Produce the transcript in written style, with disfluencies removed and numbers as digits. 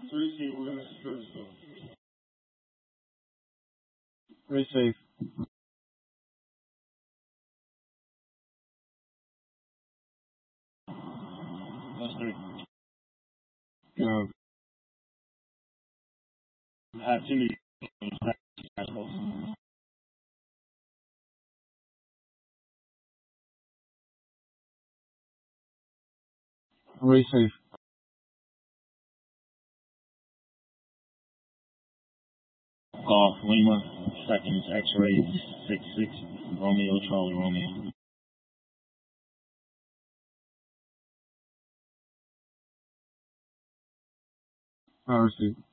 Receive, we're gonna first receive. That's three. Go. Too many assholes. Receive. Golf Lima, seconds X-ray 66, Romeo Charlie Romeo. I receive.